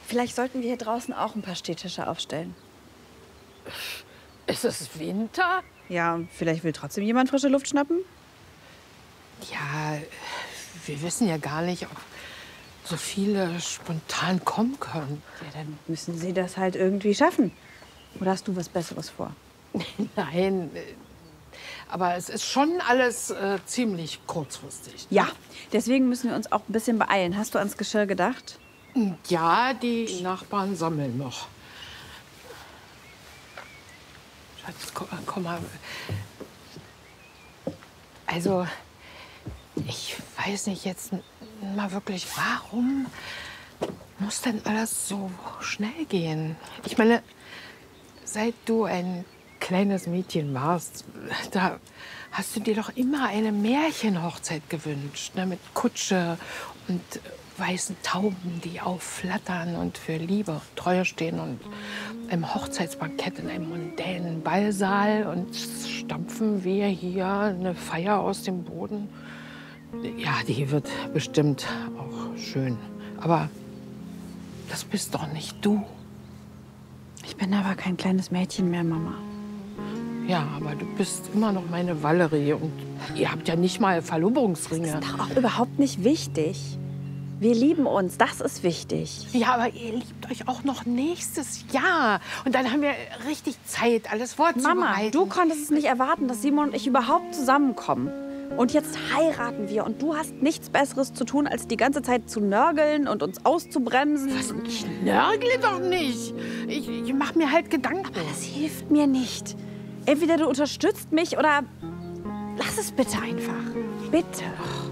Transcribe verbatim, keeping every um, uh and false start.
Vielleicht sollten wir hier draußen auch ein paar Stehtische aufstellen. Ist es Winter? Ja, vielleicht will trotzdem jemand frische Luft schnappen? Ja, wir wissen ja gar nicht, ob so viele spontan kommen können. Ja, dann müssen Sie das halt irgendwie schaffen. Oder hast du was Besseres vor? Nein, äh, aber es ist schon alles äh, ziemlich kurzfristig. Ja, deswegen müssen wir uns auch ein bisschen beeilen. Hast du ans Geschirr gedacht? Ja, die Nachbarn sammeln noch. Schatz, komm, komm mal. Also, ich weiß nicht jetzt mal wirklich, warum muss denn alles so schnell gehen? Ich meine, seit du ein kleines Mädchen warst, da hast du dir doch immer eine Märchenhochzeit gewünscht, ne? Mit Kutsche und weißen Tauben, die aufflattern und für Liebe und Treue stehen und einem Hochzeitsbankett in einem mondänen Ballsaal und stampfen wir hier eine Feier aus dem Boden. Ja, die wird bestimmt auch schön, aber das bist doch nicht du. Ich bin aber kein kleines Mädchen mehr, Mama. Ja, aber du bist immer noch meine Valerie und ihr habt ja nicht mal Verlobungsringe. Das ist doch auch überhaupt nicht wichtig. Wir lieben uns, das ist wichtig. Ja, aber ihr liebt euch auch noch nächstes Jahr. Und dann haben wir richtig Zeit, alles vorzubereiten. Mama, du konntest es nicht erwarten, dass Simon und ich überhaupt zusammenkommen. Und jetzt heiraten wir und du hast nichts Besseres zu tun, als die ganze Zeit zu nörgeln und uns auszubremsen. Was? Ich nörgle doch nicht. Ich, ich mach mir halt Gedanken. Aber das hilft mir nicht. Entweder du unterstützt mich oder lass es bitte einfach. Bitte.